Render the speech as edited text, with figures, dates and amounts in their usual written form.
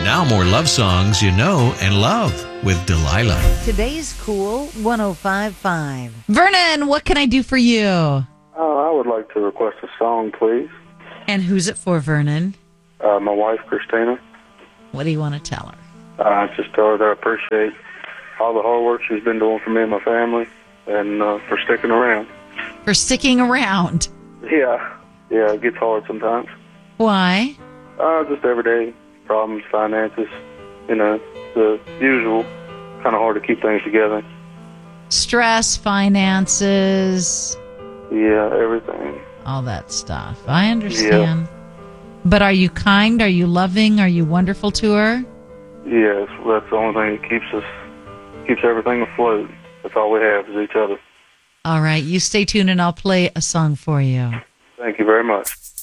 Now more love songs you know and love with Delilah. Today's Cool 105.5. Vernon, what can I do for you? I would like to request a song, please. And who's it for, Vernon? My wife, Christina. What do you want to tell her? Just tell her that I appreciate all the hard work she's been doing for me and my family, and for sticking around. For sticking around. Yeah, it gets hard sometimes. Why? Just everyday problems, finances, the usual. Kind of hard to keep things together. Stress, finances. Yeah, everything. All that stuff. I understand. Yeah. But are you kind? Are you loving? Are you wonderful to her? Yes, that's the only thing that keeps everything afloat. That's all we have is each other. All right, you stay tuned and I'll play a song for you. Thank you very much.